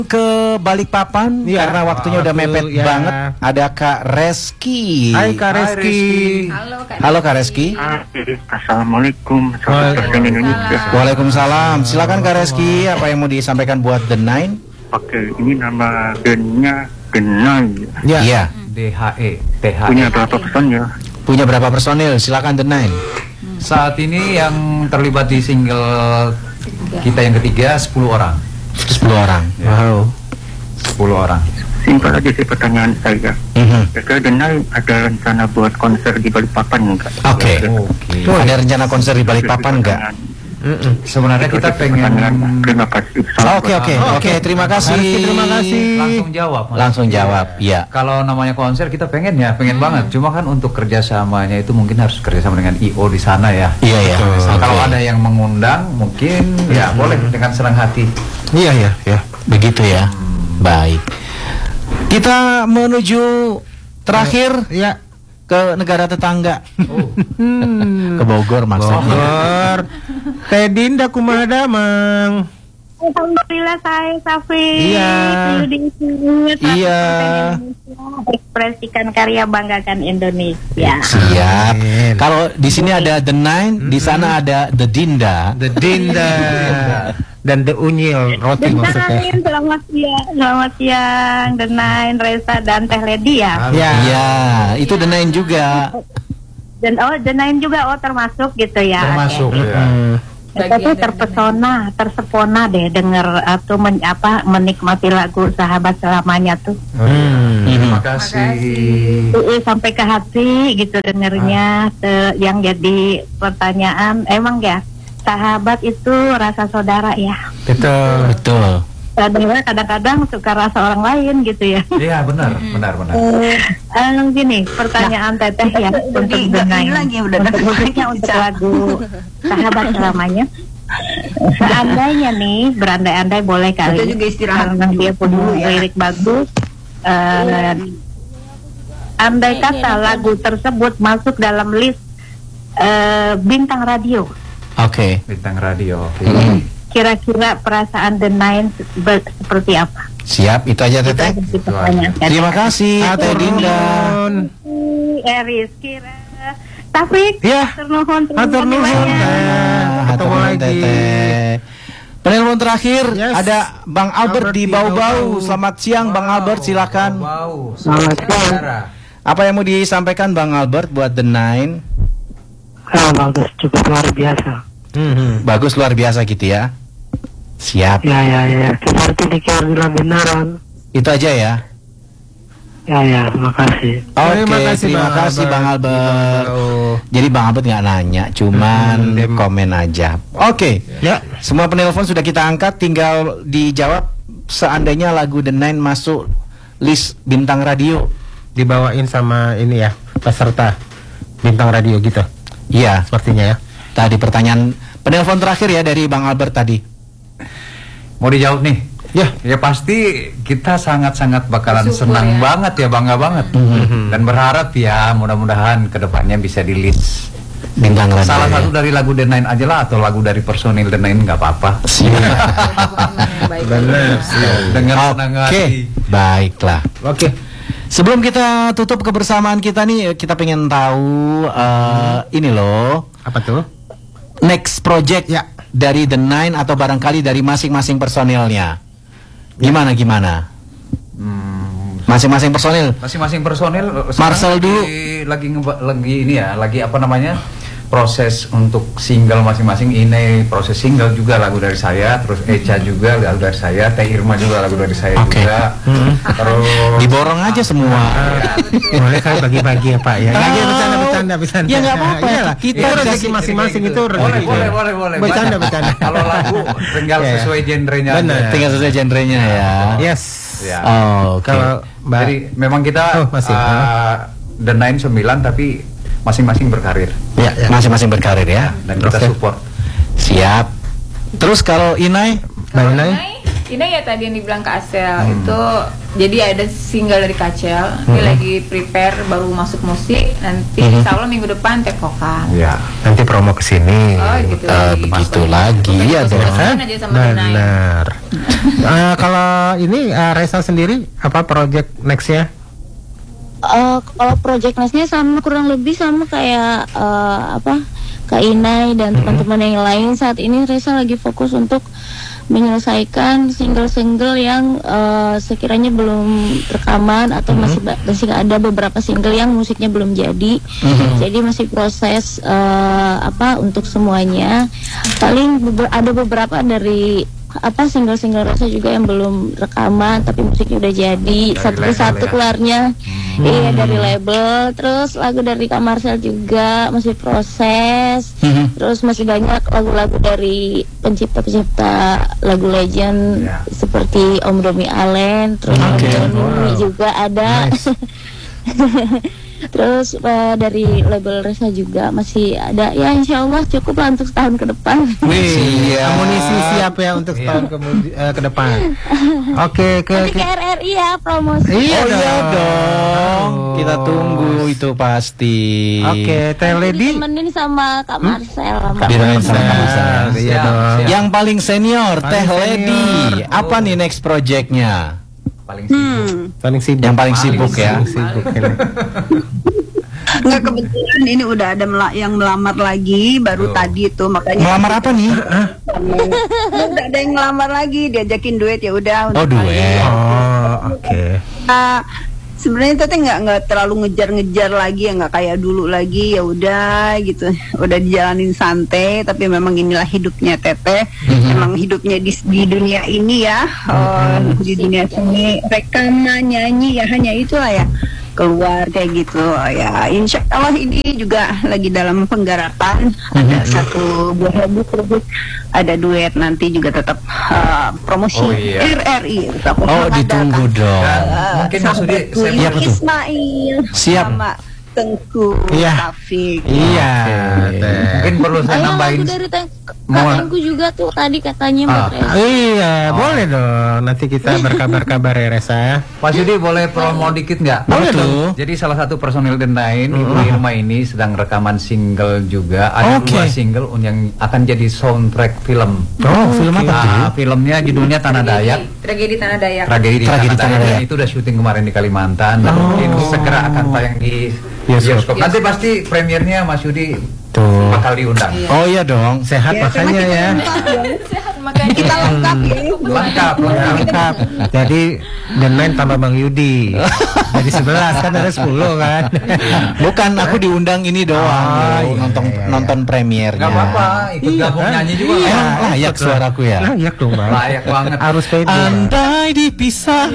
ke Balikpapan ya, karena waktunya udah mepet banget. Ada Kak Reski. Hai Kak Reski. Halo Kak Reski. Assalamualaikum. Indonesia. Waalaikumsalam. Silakan Kak Reski, apa yang mau disampaikan buat The Nine? Oke, ini nama bandnya Genai. Iya. DHE. Punya berapa personil? Punya berapa personil? Silakan The Nine. Saat ini yang terlibat di single kita yang ketiga 10 orang. 10 orang. Wow. 10 orang. Simpel aja sih pertanyaan saya. Kira-kira Genai ada rencana buat konser di Balikpapan enggak? Oke. Ada rencana konser di Balikpapan enggak? Sebenarnya kita pengen. Terima kasih. Oke, terima kasih. Terima kasih. Langsung jawab. Iya. Kalau namanya konser kita pengen banget. Cuma kan untuk kerjasamanya itu mungkin harus kerjasama dengan IO di sana ya. Iya ya. Kalau ada yang mengundang mungkin ya boleh dengan senang hati. Iya. Begitu ya. Baik. Kita menuju terakhir ya ke negara tetangga. Ke Bogor maksudnya. Bogor. Teh Dinda kumaha damang? Alhamdulillah saya Safi. Iya. Iya. Ekspresikan karya, banggakan Indonesia. Siap. Kalau di sini ada The Nine, di sana ada The Dinda. The Dinda. Dan The Unyil roti maksudnya. Selamat siang The Nine, Reza dan Teh Ledi ya. Iya, itu The Nine juga. Dan The Nine juga termasuk gitu ya. Termasuk ya. Tapi tersepona deh denger atau menikmati lagu Sahabat Selamanya tuh. Terima kasih. Sampai ke hati gitu dengernya. Yang jadi pertanyaan emang ya, sahabat itu rasa saudara ya. Betul. Kadang-kadang suka rasa orang lain gitu ya. Iya benar. Gini pertanyaan Teteh ya untuk Genai. Untuk lagu Sahabat Selamanya. Seandainya nih berandai-andai boleh kali. Kita juga istirahat karena dia punya lirik bagus. Andai kata lagu tersebut masuk dalam list bintang radio. Oke. Bintang radio. Kira-kira perasaan The Nine seperti apa? Siap, itu aja Teteh. Terima kasih Teh Dinda. Eris Kira Taufik. Ya. Hatur nuhun. Ketemu lagi. Penelpon terakhir ada Bang Albert di Bau-Bau. Selamat siang Bang Albert, silakan. Selamat siang. Apa yang mau disampaikan Bang Albert buat The Nine? Bagus, cukup luar biasa. Bagus luar biasa gitu ya. Siap. Ya. Seperti dikira benaran. Itu aja ya. Ya, makasih. Terima kasih Bang Albert. Jadi Bang Albert nggak nanya, cuman komen aja. Oke. Ya. Semua penelpon sudah kita angkat, tinggal dijawab seandainya lagu The Nine masuk list bintang radio. Dibawain sama ini ya, peserta bintang radio gitu. Iya, sepertinya ya. Tadi pertanyaan penelpon terakhir ya dari Bang Albert tadi. Mau dijawab nih? Ya pasti kita sangat-sangat bakalan senang banget ya, bangga banget. Dan berharap ya mudah-mudahan kedepannya bisa di list bintang radio. Salah satu dari lagu The Nine aja lah, atau lagu dari personil The Nine nggak apa-apa. Benar. Dengan senang hati. Baiklah. Oke. Sebelum kita tutup kebersamaan kita nih, kita pengen tahu ini loh. Apa tuh? Next project dari The Nine atau barangkali dari masing-masing personilnya. Gimana? Masing-masing personil. Marcel dulu lagi ini ya, lagi apa namanya? Proses untuk single masing-masing. Ini proses single juga lagu dari saya, terus Echa juga lagu dari saya, Teh Irma juga lagu dari saya juga. Terus diborong aja semua. Boleh kan bagi-bagi ya Pak ya. Lagi bercanda. Ya nggak apa-apa. Kita rezeki masing-masing itu rezeki. Boleh. Bercanda. Kalau lagu tinggal sesuai genrenya. Tinggal sesuai genrenya ya. Yes. Kalau jadi memang kita The Nine 9 tapi masing-masing berkarir. Masing-masing berkarir ya. Dan kita support. Siap. Terus kalau Inai? Bang Inai? Ini ya tadi yang dibilang Kak Acel itu, jadi ada single dari Kak Acel, dia lagi prepare baru masuk musik, nanti insya Allah minggu depan take vokal. Ya, nanti promo ke sini. Oh gitu Begitu lagi ya dong. aja sama Denai. Benar. Kalau ini Reza sendiri apa project nextnya? Kalau project nextnya sama kurang lebih sama kayak Kak Inai dan teman-teman yang lain. Saat ini Reza lagi fokus untuk menyelesaikan single-single yang sekiranya belum rekaman atau masih ada beberapa single yang musiknya belum jadi. Jadi masih proses untuk semuanya. Paling ada beberapa dari single-single Reza juga yang belum rekaman tapi musiknya udah jadi, satu persatu keluarnya. Iya, dari label. Terus lagu dari Kak Marcel juga masih proses. Terus masih banyak lagu-lagu dari pencipta-pencipta lagu legend seperti Om Domi Allen, terus Om Doni juga ada. Terus dari label Reza juga masih ada. Ya insya Allah cukup lah untuk setahun ke depan. Amunisi siap ya untuk setahun ke depan. Oke, nanti ke RRI ya promosi. Iya dong. Kita tunggu itu pasti. Oke, Teh Lady ditemenin sama Kak Marcel. Ditemenin sama Kak Marcel. Iya dong. Yang paling senior Teh Lady. Apa nih next projectnya? Paling sibuk. Yang paling sibuk ya. Enggak, kebetulan ini udah ada yang melamar lagi baru tadi tuh, makanya. Melamar apa nih? Udah ada yang melamar lagi, diajakin duet ya udah. Oh, duet. Oke. Sebenarnya Teteh nggak terlalu ngejar-ngejar lagi ya, nggak kayak dulu lagi, ya udah gitu, udah dijalanin santai. Tapi memang inilah hidupnya Teteh, memang hidupnya di dunia ini ya, di dunia seni, rekaman, nyanyi ya, hanya itulah ya, keluar kayak gitu ya. Insya Allah ini juga lagi dalam penggarapan, ada satu buah lagu, terus ada duet, nanti juga tetap promosi RRI. Ditunggu dong. Mungkin maksudnya Ismail sama Tengku Taufik. Iya. Mungkin perlu saya nambahin. Dari Tengku juga tuh tadi katanya Mbak Reza. Iya, boleh dong. Nanti kita berkabar-kabar ya Reza. Pak Yudi boleh promo dikit nggak? Boleh tuh. Jadi salah satu personil The Nine, Ibu Irma ini sedang rekaman single juga. Ada 2 single yang akan jadi soundtrack film. Film apa? Filmnya judulnya Tanah Dayak. Tragedi Tanah Dayak. Tragedi Tanah Dayak. Itu udah syuting kemarin di Kalimantan dan mungkin segera akan tayang di bioskop. Nanti pasti premiernya Mas Yudi bakal diundang. Oh iya dong. Sehat makanya ya. Sehat makanya. Kita lengkap ya. Lengkap. Jadi The Nine tambah Bang Yudi. Jadi 11 kan ada 10 kan. Bukan, aku diundang ini doang. Nonton premiernya. Gak apa-apa, ikut gabung nyanyi juga. Layak suaraku ya. Layak dong Bang. Layak banget. Harus pede. Andai dipisah.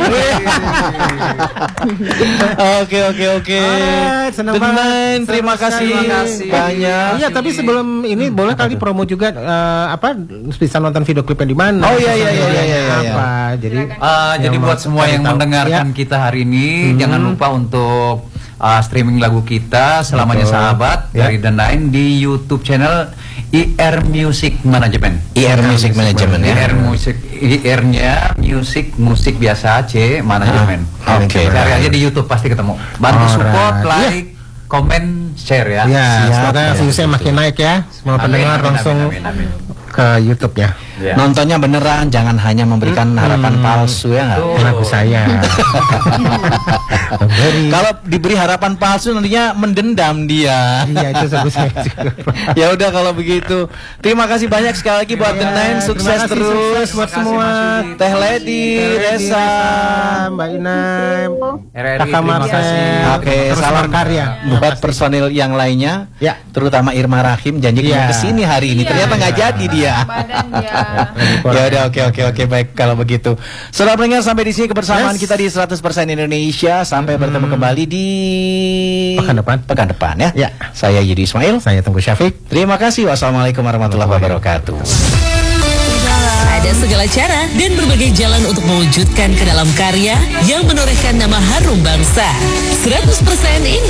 Oke. Senang The banget. Nine, terima kasih banyak. Iya, tapi sebelum ini boleh kali promo juga bisa nonton video klipnya di mana? Oh iya. Apa? Jadi buat semua yang mendengarkan kita hari ini, jangan lupa untuk streaming lagu kita Selamanya Sahabat dari The Nine di YouTube channel IR Music Management. IR Music Management ya. IR-nya musik biasa C Management. Oke. Cari aja di YouTube pasti ketemu. Bantu support, like, komen, share ya. Ya, semoga viewsnya makin naik ya. Semua pendengar langsung ke YouTube-nya. Nontonnya beneran, jangan hanya memberikan harapan palsu ya nggak? Lagu saya. Kalau diberi harapan palsu nantinya mendendam dia. Iya, itu lagu saya juga. Ya udah kalau begitu. Terima kasih banyak sekali lagi buat The Nine, sukses terus buat semua. Teh Lady, Reza, Mbak Inai, Kakak Marcel. Oke, salam karya buat personil yang lainnya. Ya, terutama Irma Rahim janji ke sini hari ini. Ternyata nggak jadi dia. Ya udah, oke baik kalau begitu. Saudara pendengar, sampai di sini kebersamaan kita di 100% Indonesia. Sampai bertemu kembali di pekan depan ya. Ya. Saya Yudi Ismail, saya Tengku Syafiq. Terima kasih. Wassalamualaikum warahmatullahi wabarakatuh. Ada segala cara dan berbagai jalan untuk mewujudkan ke dalam karya yang menorehkan nama harum bangsa. 100%